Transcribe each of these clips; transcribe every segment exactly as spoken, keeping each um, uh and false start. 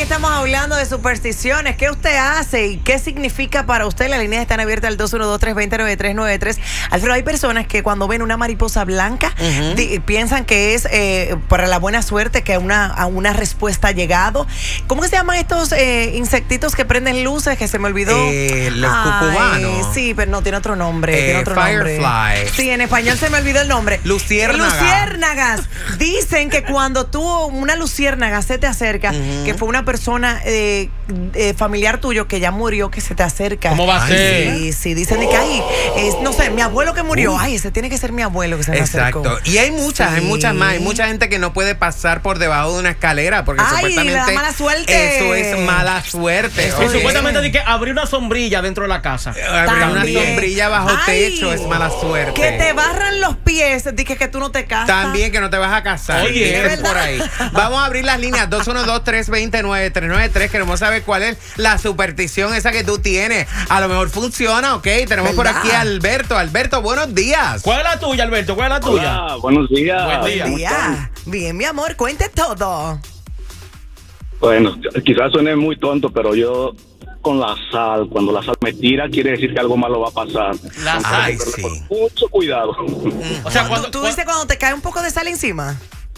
estamos hablando de supersticiones. ¿Qué usted hace y qué significa para usted? Las líneas están abiertas al dos uno dos, tres dos cero, nueve tres nueve tres. Alfredo, hay personas que cuando ven una mariposa blanca uh-huh. di, piensan que es eh, para la buena suerte, que una, a una respuesta ha llegado. ¿Cómo se llaman estos eh, insectitos que prenden luces? Que se me olvidó. Eh, los cucubanos. Sí, pero no, tiene otro nombre. Eh, tiene otro Firefly. Nombre. Sí, en español se me olvidó el nombre. Luciérnagas. Luciérnagas. Dicen que cuando tú, una luciérnaga se te acerca, uh-huh. que fue una persona eh, eh, familiar tuyo que ya murió, que se te acerca. ¿Cómo va a ser? Sí, sí, dicen de que ay, es, no sé, mi abuelo que murió, uh. ay, ese tiene que ser mi abuelo que se me Exacto. acercó. Y hay muchas, sí. hay muchas más. Hay mucha gente que no puede pasar por debajo de una escalera porque ay, supuestamente la mala suerte. Eso es mala suerte. Eso y supuestamente de que abrir una sombrilla dentro de la casa. Abrir una sombrilla bajo ay, techo es mala suerte. Que te barran los pies, dije que tú no te casas. También que no te vas a casar. Oye, es por ahí. Vamos a abrir las líneas dos uno dos, tres dos cero, nueve tres nueve tres. Queremos saber cuál es la superstición esa que tú tienes. A lo mejor funciona, ¿ok? Tenemos ¿verdad? Por aquí a Alberto. Alberto, buenos días. ¿Cuál es la tuya, Alberto? ¿Cuál es la tuya? Hola, buenos días. Buen día. Buen día. Bien, mi amor, cuente todo. Bueno, quizás suene muy tonto, pero yo con la sal, cuando la sal me tira, quiere decir que algo malo va a pasar. La Entonces, sal, pero sí. con mucho cuidado. O sea, cuando, ¿Tú, tú dices cuando te cae un poco de sal encima?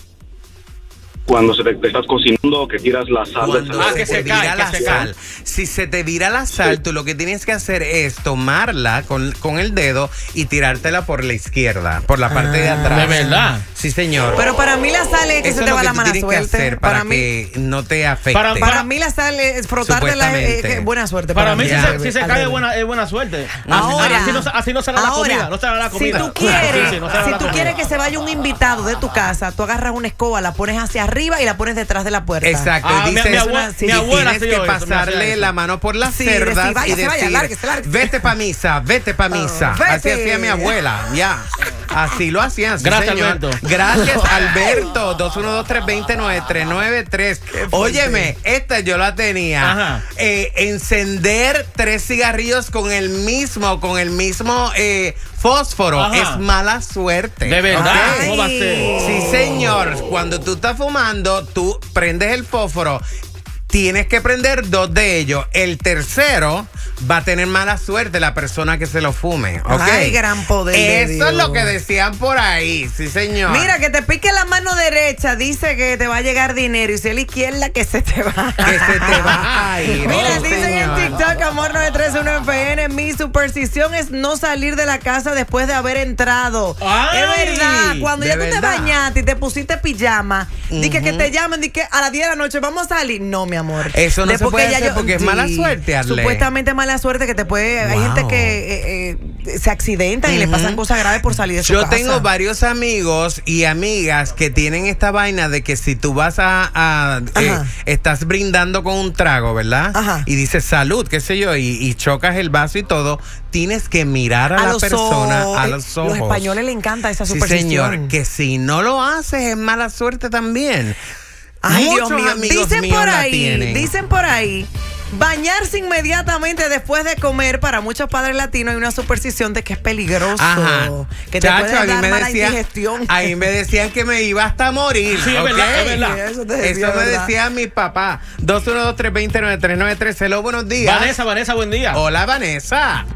Cuando se te, te estás cocinando, que tiras la sal del Cuando ah, sal. que se vira cae, la que se sal. Si se te vira la sal, tú lo que tienes que hacer es tomarla con, con el dedo y tirártela por la izquierda, por la parte ah, de atrás. ¿De verdad? Sí, señor. Pero para mí la sal es que eso se te va es la lo que tú mala tienes suerte. que hacer para, para mí, que no te afecte. Para, para, para mí la sal es frotártela es eh, buena suerte. Para, para mí, mí, si se, si se cae es buena, es buena suerte. Ahora, así no, así no será la ahora, comida. No será la comida. Si tú quieres, sí, sí, no si tú quieres que se vaya un invitado de tu casa, tú agarras una escoba, la pones hacia arriba y la pones detrás de la puerta. Exacto. Ah, dices, mi, mi, abue sí, mi abuela tienes sí, que pasarle eso, la mano por las sí, cerdas decir, vaya, y decir, vaya, lárguese, lárguese. vete pa' misa, vete pa' misa. Oh, así hacía mi abuela, ya. Así lo hacían, sí, gracias, señor. Alberto. Gracias, Alberto. dos uno dos, tres dos cero, nueve tres nueve tres. Óyeme, esta yo la tenía. Eh, encender tres cigarrillos con el mismo, con el mismo eh, fósforo. Ajá. Es mala suerte. De verdad. Ay. ¿Cómo va a ser? Sí, señor. Cuando tú estás fumando, tú prendes el fósforo. Tienes que prender dos de ellos. El tercero va a tener mala suerte la persona que se lo fume. ¿Okay? Ay, gran poder. Eso de Dios. es lo que decían por ahí. Sí, señor. Mira, que te pique la mano derecha, dice que te va a llegar dinero. Y si es la izquierda, que se te va. Que se te va a ir. Mira, oh, dicen señor. en TikTok, Amor nueve tres uno F N, mi superstición es no salir de la casa después de haber entrado. Ay, es verdad. Cuando ya tú verdad. te bañaste y te pusiste pijama, Uh-huh. dije que te llaman, dije que a las diez de la noche vamos a salir. No, mi amor. Eso no Después se puede que hacer porque es mala suerte, Arley. Supuestamente mala suerte que te puede... Wow. Hay gente que eh, eh, se accidentan uh-huh. y le pasan cosas graves por salir de su Yo casa. tengo varios amigos y amigas que tienen esta vaina de que si tú vas a... a eh, estás brindando con un trago, ¿verdad? Ajá. Y dices salud, qué sé yo, y, y chocas el vaso y todo, tienes que mirar a, a la los persona ojos. a los ojos. Los españoles les encanta esa Sí, superstición. señor, que si no lo haces es mala suerte también. Ay, Muchos Dios mío. amigos Dicen míos por la ahí, tienen. dicen por ahí, bañarse inmediatamente después de comer. Para muchos padres latinos hay una superstición de que es peligroso. Ajá. Que te Chacho, puede a mí dar me mala decían, indigestión. ahí me decían que me iba hasta morir. Sí, es ¿okay? verdad, es verdad. Eso, te decía, Eso me ¿verdad? decía mi papá. dos uno dos, tres dos cero, nueve tres nueve tres. Hello, buenos días. Vanessa, Vanessa, buen día. Hola, Vanessa.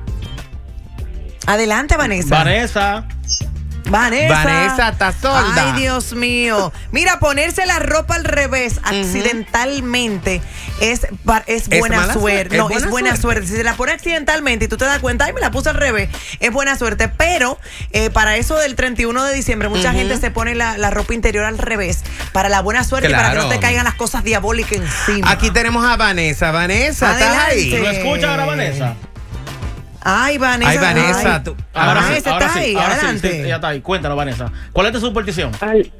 Adelante, Vanessa. Vanessa. Vanessa. Vanessa, está solda. Ay, Dios mío. Mira, ponerse la ropa al revés accidentalmente es, es ¿Es buena mala suerte. suerte? No, ¿Es buena es buena suerte? suerte. Si se la pone accidentalmente y tú te das cuenta, ay, me la puse al revés, es buena suerte. Pero eh, para eso del treinta y uno de diciembre, mucha Uh-huh. gente se pone la, la ropa interior al revés para la buena suerte y para que Claro. no te caigan las cosas diabólicas encima. Aquí tenemos a Vanessa. Vanessa, ¿estás Adelante. ahí? ¿Lo escucha ahora, Vanessa? Ay, Vanessa. Ay, Vanessa, ay. tú- Ahora Vanessa, sí, ahora ¿estás sí, ahí? ahora sí, Adelante. sí, ya está ahí. Cuéntanos, Vanessa. ¿Cuál es tu superstición? Al,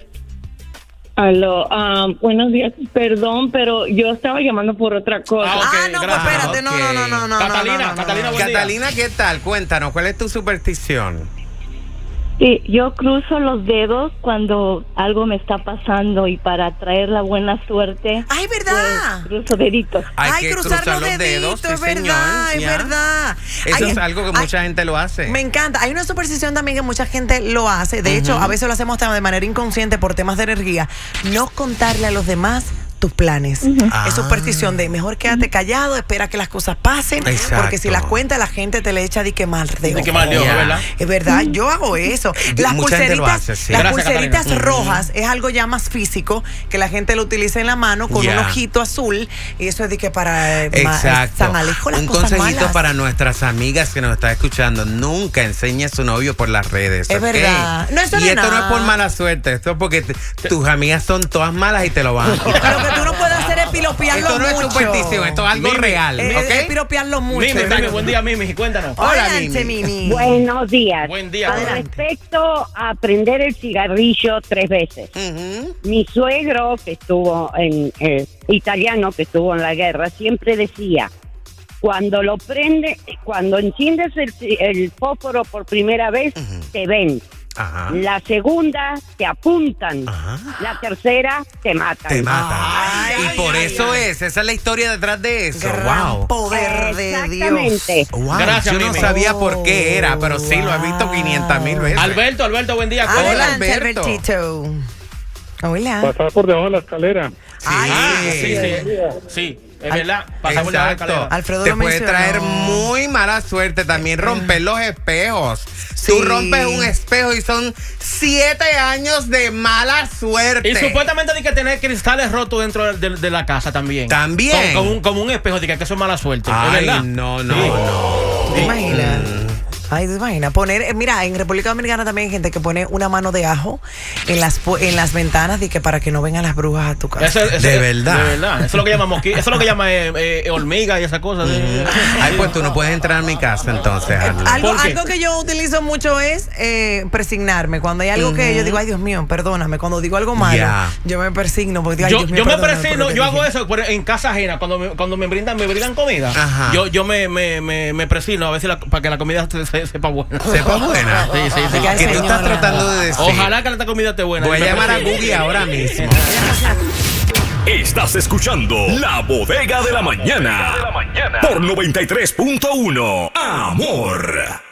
aló, um, buenos días, perdón, pero yo estaba llamando por otra cosa. Ah, ok, ah, no, pues gracias. espérate, no, no, no, no, no. Catalina, no, no, no, Catalina, no. buen día. Catalina, ¿qué tal? Cuéntanos, ¿cuál es tu superstición? Sí, yo cruzo los dedos cuando algo me está pasando y para traer la buena suerte. Ay, ¿verdad? Pues, cruzo deditos. Hay Ay, que cruzar, cruzar los los deditos, dedos, es sí, verdad, señor, es ya. verdad. Eso Ay, es algo que ay, mucha gente lo hace. Me encanta. Hay una superstición también que mucha gente lo hace. De hecho, a veces lo hacemos de manera inconsciente por temas de energía. No contarle a los demás tus planes. Ah. Es superstición de mejor quédate callado, espera que las cosas pasen, Exacto. porque si las cuentas la gente te le echa de que mal de De que mal de ojo, ojo. ¿verdad? Es verdad, yo hago eso. Las Mucha gente lo pulseritas, hace, sí. las Gracias, pulseritas Catalina. rojas es algo ya más físico, que la gente lo utiliza en la mano con Ya. un ojito azul, y eso es de que para eh, ma- Exacto. San Alejo las Un cosas consejito malas. para nuestras amigas que nos están escuchando. Nunca enseñe a su novio por las redes. Es ¿ok? verdad. No, eso y no es esto no es nada. por mala suerte. Esto es porque te- tus amigas son todas malas y te lo van a quitar. Pero que tú no puedes hacer es piropearlo Esto no es mucho. superstición, esto es algo Mimi, real. Es, ¿ok? es piropearlo mucho. Mimi, Mimi, buen día, Mimi, cuéntanos. Hola, Adelante, Mimi. Mimi. Buenos días. Buen día. Con Adelante. respecto a prender el cigarrillo tres veces. Ujú. Mi suegro, que estuvo en eh, italiano, que estuvo en la guerra, siempre decía, cuando lo prende, cuando enciendes el, el fósforo por primera vez, te ven. Ajá. La segunda, te apuntan. Ajá. La tercera, te matan. Te mata. Ay, y ay, por ay, eso ay. es, esa es la historia detrás de eso. Gran Wow. poder de Dios. Exactamente. Wow, Gracias, yo no Mimi. sabía por qué era, pero sí lo he visto Wow. quinientas mil veces. Alberto, Alberto, buen día. Hola, Adelante, Alberto. Albertito. Hola. Pasar por debajo de la escalera. Ay, Ah, sí. sí, sí. Sí, es verdad. Pasamos la Exacto. escalera. Alfredo Te lo puede mencionó. traer muy mala suerte. También romper los espejos. Tú Sí. rompes un espejo y son siete años de mala suerte. Y supuestamente hay que tener cristales rotos dentro de, de- de la casa también. También. Como, como un, como un espejo, de que eso es mala suerte. ¿Es Ay, verdad? no, no, Sí. no. ¿Te imaginas? Ay, ¿te imaginas? Poner, eh, mira, en República Dominicana también hay gente que pone una mano de ajo en las pu- en las ventanas de que para que no vengan las brujas a tu casa. Eso- eso- De verdad. De verdad. Eso es lo que llama mosqui- Eso es lo que llama eh, eh, hormiga y esas cosas. de- Ay, pues tú no puedes entrar a mi casa entonces, Arlen. Algo, ¿Por qué? algo que yo utilizo mucho es eh, persignarme. Cuando hay algo que yo digo, ay Dios mío, perdóname. Cuando digo algo malo, Ya. yo me persigno. Porque digo, ay, Yo, Dios mío, yo me perdóname por persigno, lo que yo dije. hago eso pero en casa ajena, cuando me, cuando me brindan, me brindan comida. Ajá. Yo, yo me, me, me, me persigno a ver si la- para que la comida se, se- sepa buena. Sepa buena. Sí, sí, sí. Ay, ¿Qué tú estás señora. tratando de decir? Ojalá que la comida esté buena. Voy a Me llamar a persigno. Google ahora mismo. Estás escuchando La Bodega de la Mañana por noventa y tres punto uno Amor.